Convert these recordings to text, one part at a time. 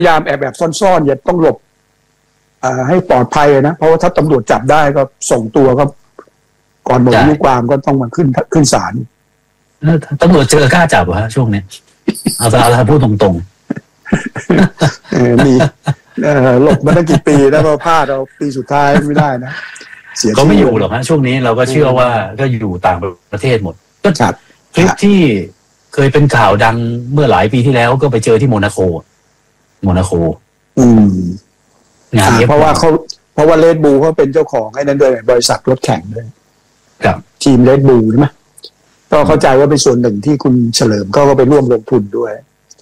ยายามแอบซ่อนๆอย่าต้องหลบให้ปลอดภัยนะเพราะว่าถ้าตำรวจจับได้ก็ส่งตัวก็ก่อนหมดอายุความก็ต้องมาขึ้นศาลตำรวจเจอกล้าจับเหรอฮะช่วงนี้เอาพูดตรงๆมีหลบมาตั้งกี่ปีแล้วพลาดเอาปีสุดท้ายไม่ได้นะเขาไม่อยู่หรอกฮะช่วงนี้เราก็เชื่อว่าก็อยู่ต่างประเทศหมดก็คลิปที่เคยเป็นข่าวดังเมื่อหลายปีที่แล้วก็ไปเจอที่โมนาโคงานเพราะว่าเรดบูลเขาเป็นเจ้าของไอ้นั้นด้วยบริษัทรถแข่งด้วยครับทีมเรดบูลใช่ไหมก็เข้าใจว่าเป็นส่วนหนึ่งที่คุณเฉลิมก็ไปร่วมลงทุนด้วย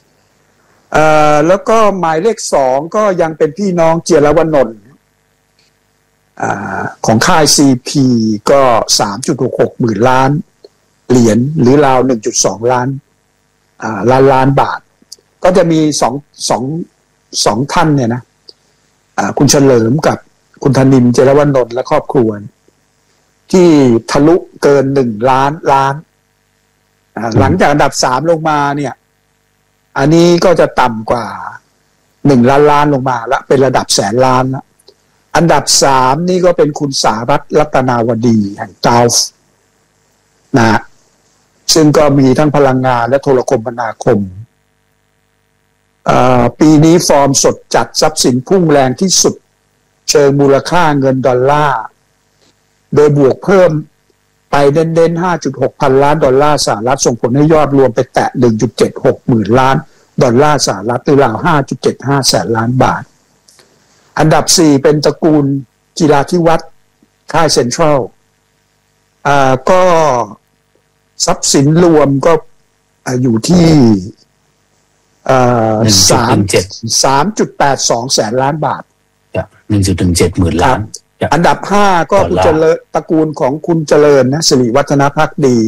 แล้วก็หมายเลข2ก็ยังเป็นพี่น้องเจียรวนนท์ของค่าย CP ก็ 3.66 หมื่นล้านเหรียญหรือราว 1.2 ล้านบาทก็จะมีสองท่านเนี่ยนะคุณเฉลิมกับคุณธนินทร์เจรวนนท์และครอบครัวที่ทะลุเกิน1 ล้านหลังจากอันดับ3ลงมาเนี่ยอันนี้ก็จะต่ำกว่า1 ล้านลงมาแล้วเป็นระดับแสนล้านแล้วอันดับ3นี่ก็เป็นคุณสารัตน์รัตนาวดีแห่งกาฟนะซึ่งก็มีทั้งพลังงานและโทรคมนาคมปีนี้ฟอร์มสดจัดทรัพย์สินพุ่งแรงที่สุดเชิงมูลค่าเงินดอลลาร์โดยบวกเพิ่มไปเน้น 5.6 พันล้านดอลลาร์สหรัฐส่งผลให้ยอดรวมไปแตะ 1.76 หมื่นล้านดอลลาร์สหรัฐหรือราว 5.75 แสนล้านบาทอันดับ4เป็นตระกูลกีฬาธิวัฒน์ค่ายเซ็นทรัลก็ทรัพย์สินรวมก็อยู่ที่3.82 แสนล้านบาท 1.17 หมื่นล้านอันดับ5ก็คุณเจริญตระกูลของคุณเจริญนะสิริวัฒนภักดี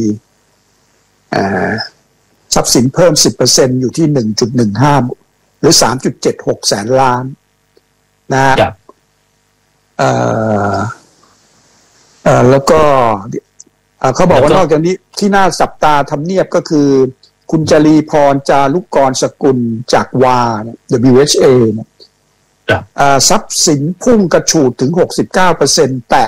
ทรัพย์สินเพิ่ม 10% อยู่ที่ 1.15 หรือ 3.76 แสนล้านนะแล้วก็เขาบอกว่านอกจากนี้ที่น่าจับตาทำเนียบก็คือคุณจรีพรจารุกรสกุลจากวา WHA เนี่ยทรัพย์สินพุ่งกระฉูดถึง 69% แตะ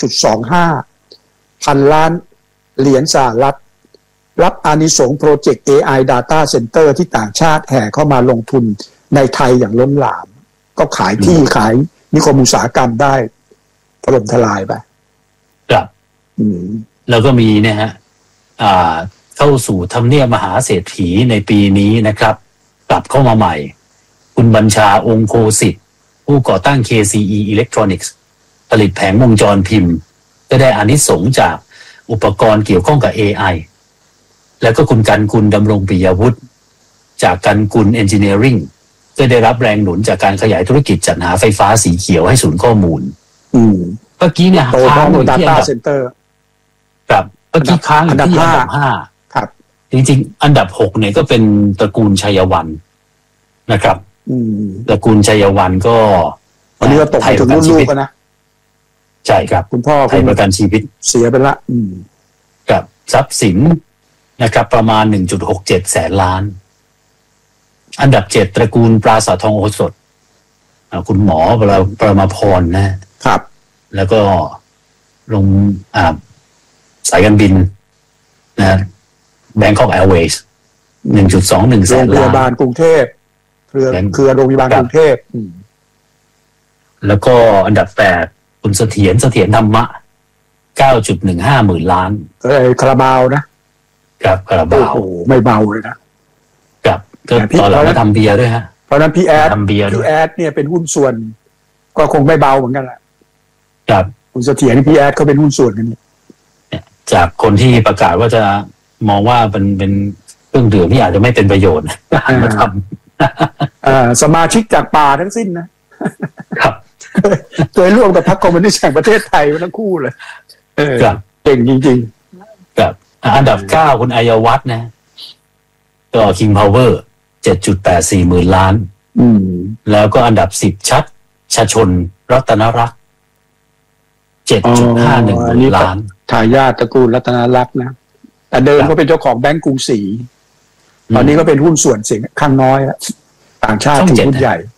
1.25 พันล้านเหรียญสหรัฐรับอานิสงส์โปรเจกต์ AI Data Center ที่ต่างชาติแห่เข้ามาลงทุนในไทยอย่างล้นหลามก็ขายที่ขายนิคมอุตสาหกรรมได้ถล่มทลายไปครับแล้วก็มีนะฮะเข้าสู่ทำเนียบมหาเศรษฐีในปีนี้นะครับกลับเข้ามาใหม่คุณบัญชาองค์โคสิทธิ์ผู้ก่อตั้ง KCE Electronics ผลิตแผงวงจรพิมพ์ก็ได้อานิสงส์จากอุปกรณ์เกี่ยวข้องกับ AI แล้วก็คุณกันกุลดำรงปิยวุฒิจากกันกุล Engineering ก็ได้รับแรงหนุนจากการขยายธุรกิจจัดหาไฟฟ้าสีเขียวให้ศูนย์ข้อมูลเมื่อกี้เนี่ยค้างอยู่ที่อันดับ Center ครับเมื่อกี้ค้างอยู่ที่อันดับ5 ครับจริงๆอันดับ6เนี่ยก็เป็นตระกูลชัยวันนะครับตระกูลชัยวันก็วันนี้ก็ตกไปถึงรุ่นลูกแล้วนะใช่ครับคุณพ่อไทยประกันชีวิตเสียไปละกับทรัพย์สินนะครับประมาณ 1.67 แสนล้านอันดับ7ตระกูลปราสาททองโอสถคุณหมอประมาพรนะครับแล้วก็ลงสายการบินนะBangkok Airways 1.21 แสนล้านโรงพยาบาลกรุงเทพเครือโรงพยาบาลกรุงเทพแล้วก็อันดับ8คุณเสถียรธรรมะ 9.15 หมื่นล้านคาราบาวนะครับคาราบาวโอ้โหไม่เบาเลยนะกับตอนหลังมาทำเบียร์ด้วยฮะเพราะนั้นพี่แอดเนี่ยเป็นหุ้นส่วนก็คงไม่เบาเหมือนกันแหละครับคุณเสถียรพี่แอดเขาเป็นหุ้นส่วนกันนี่จากคนที่ประกาศว่าจะมองว่าเป็นเครื่องดื่มที่อาจจะไม่เป็นประโยชน์หันมาทำสมาชิกจากป่าทั้งสิ้นนะครับเคยร่วมกับพรรคคอมมิวนิสต์แห่งประเทศไทยทั้งคู่เลยเก่งจริงๆครับอันดับ9คุณอัยวัฒน์นะก็ King Power 7.84 หมื่นล้านแล้วก็อันดับ10ชชนรัตนรักษ์ 7.51 หมื่นล้านทายาทตระกูลรัตนรักษ์นะแต่เดิมก็เป็นเจ้าของแบงก์กรุงศรีตอนนี้ก็เป็นหุ้นส่วนเสียงข้างน้อยแล้วต่างชาติช่องถือ 7 หุ้นใหญ่